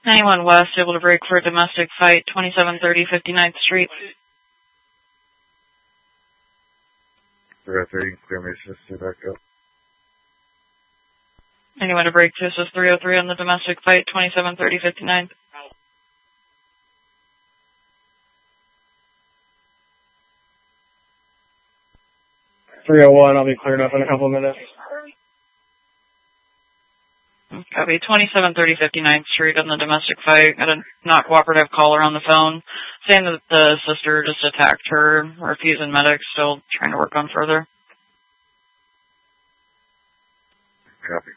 Anyone west able to break for a domestic fight, 2730 59th Street. 303, clear me assist, back up. Anyone to break to assist 303 on the domestic fight, 2730 59th. 301, I'll be cleared up in a couple of minutes. Copy, 2730 59th Street on the domestic fight. Got a not cooperative caller on the phone saying that the sister just attacked her, refusing medics, still trying to work on further. Copy.